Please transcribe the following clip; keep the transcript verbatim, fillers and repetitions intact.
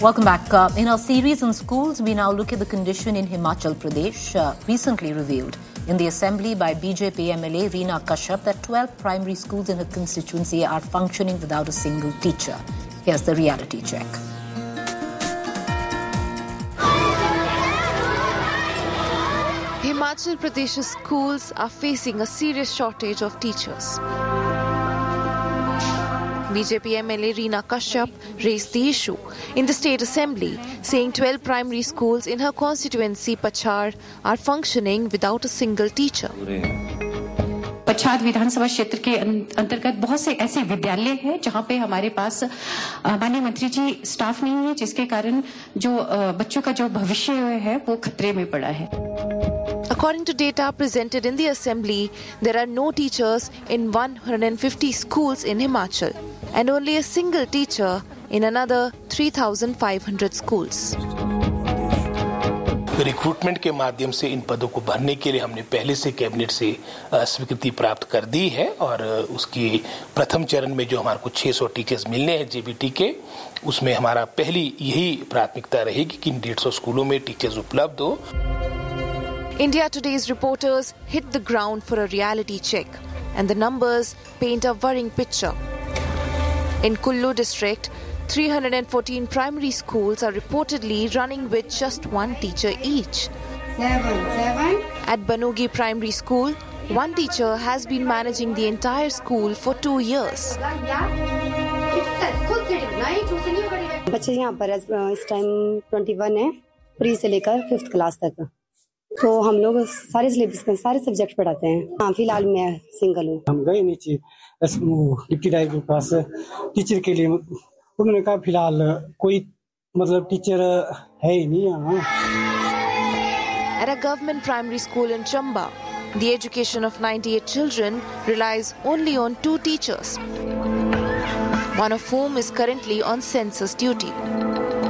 Welcome back. Uh, in our series on schools, we now look at the condition in Himachal Pradesh, uh, recently revealed in the assembly by B J P M L A Reena Kashyap that twelve primary schools in her constituency are functioning without a single teacher. Here's the reality check. Himachal Pradesh's schools are facing a serious shortage of teachers. B J P M L A Reena Kashyap raised the issue in the State Assembly, saying twelve primary schools in her constituency, Pachar, are functioning without a single teacher. Pachhad विधानसभा क्षेत्र के अंतर्गत बहुत से ऐसे विद्यालय हैं जहां पे हमारे पास माननीय मंत्री जी स्टाफ नहीं है, जिसके कारण जो बच्चों का जो भविष्य है वो खतरे में पड़ा है. According to data presented in the assembly, there are no teachers in one hundred fifty schools in Himachal and only a single teacher in another three thousand five hundred schools. Recruitment के माध्यम से इन पदों को भरने के लिए हमने पहले से कैबिनेट से स्वीकृति प्राप्त कर दी है और उसकी प्रथम चरण में जो हमारे को छह सौ टीचर्स मिलने हैं जेबीटी के, उसमें हमारा पहली यही प्राथमिकता रहेगी कि इन डेढ़ सौ स्कूलों में टीचर्स उपलब्ध हो. India Today's reporters hit the ground for a reality check, and the numbers paint a worrying picture. In Kullu district, three hundred fourteen primary schools are reportedly running with just one teacher each. Seven, seven. At Banugi Primary School, one teacher has been managing the entire school for two years. बच्चे यहाँ पर इस time इक्कीस है, pre से लेकर fifth class तक. तो हम लोग सारे सिलेबस में सारे सब्जेक्ट पढ़ाते हैं. हाँ, फिलहाल मैं सिंगल हूँ. हम गए नीचे डिप्टी डायरेक्टर के पास टीचर के लिए, उन्होंने कहा फिलहाल कोई मतलब टीचर है ही नहीं यहाँ. At a government primary school in Chamba, the education of ninety-eight children relies only on two teachers, one of whom is currently on census duty.